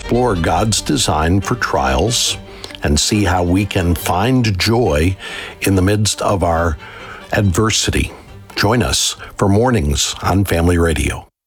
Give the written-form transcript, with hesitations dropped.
explore God's design for trials and see how we can find joy in the midst of our adversity. Join us for Mornings on Family Radio.